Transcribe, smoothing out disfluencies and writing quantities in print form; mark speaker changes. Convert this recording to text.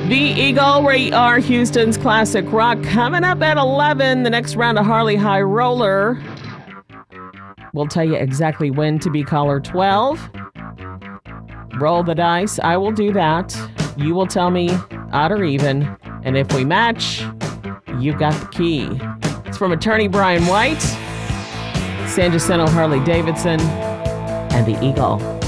Speaker 1: The Eagle, we are Houston's classic rock. Coming up at 11, the next round of Harley High Roller. We'll tell you exactly when to be caller 12. Roll the dice. I will do that. You will tell me odd or even. And if we match, you've got the key. It's from attorney Brian White, San Jacinto Harley Davidson, and the Eagle.